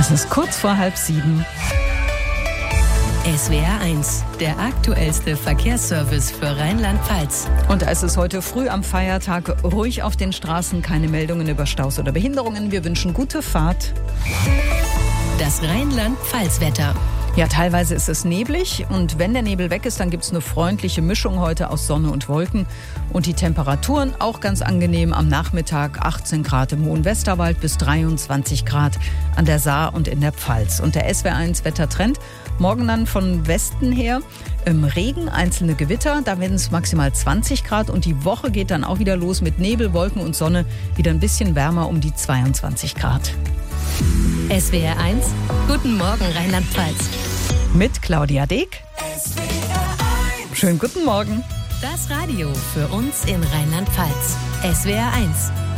Es ist kurz vor 6:30. SWR 1, der aktuellste Verkehrsservice für Rheinland-Pfalz. Und da ist es heute früh am Feiertag ruhig auf den Straßen, keine Meldungen über Staus oder Behinderungen. Wir wünschen gute Fahrt. Das Rheinland-Pfalz-Wetter. Ja, teilweise ist es neblig und wenn der Nebel weg ist, dann gibt es eine freundliche Mischung heute aus Sonne und Wolken. Und die Temperaturen auch ganz angenehm am Nachmittag, 18 Grad im Hohen Westerwald bis 23 Grad an der Saar und in der Pfalz. Und der SWR 1 Wettertrend, morgen dann von Westen her Regen, einzelne Gewitter, da werden es maximal 20 Grad und die Woche geht dann auch wieder los mit Nebel, Wolken und Sonne, wieder ein bisschen wärmer um die 22 Grad. SWR 1, guten Morgen Rheinland-Pfalz. Mit Claudia Deek. Schönen guten Morgen. Das Radio für uns in Rheinland-Pfalz. SWR 1.